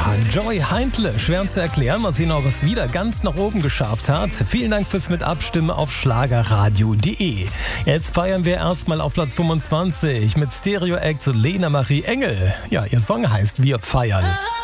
Joey Heindle. Schwer zu erklären. Mal sehen, ob es wieder ganz nach oben geschafft hat. Vielen Dank fürs Mitabstimmen auf schlagerradio.de. Jetzt feiern wir erstmal auf Platz 25 mit Stereo Act Lena Marie Engel. Ja, ihr Song heißt Wir feiern.